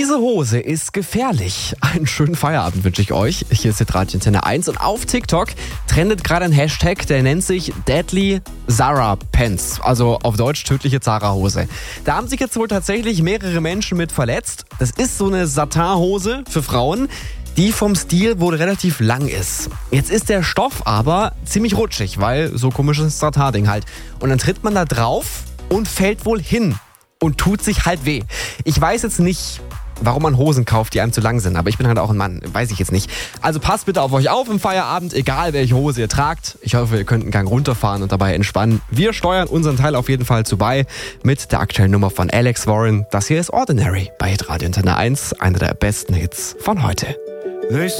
Diese Hose ist gefährlich. Einen schönen Feierabend wünsche ich euch. Hier ist Radio Antenne 1 und auf TikTok trendet gerade ein Hashtag, der nennt sich Deadly Zara Pants. Also auf Deutsch tödliche Zara-Hose. Da haben sich jetzt wohl tatsächlich mehrere Menschen mit verletzt. Das ist so eine Satin-Hose für Frauen, die vom Stil wohl relativ lang ist. Jetzt ist der Stoff aber ziemlich rutschig, weil so komisches Satin-Ding halt. Und dann tritt man da drauf und fällt wohl hin und tut sich halt weh. Ich weiß jetzt nicht, warum man Hosen kauft, die einem zu lang sind, aber ich bin halt auch ein Mann, weiß ich jetzt nicht. Also passt bitte auf euch auf im Feierabend, egal welche Hose ihr tragt. Ich hoffe, ihr könnt einen Gang runterfahren und dabei entspannen. Wir steuern unseren Teil auf jeden Fall zu bei mit der aktuellen Nummer von Alex Warren. Das hier ist Ordinary bei Radio Antenne 1, einer der besten Hits von heute.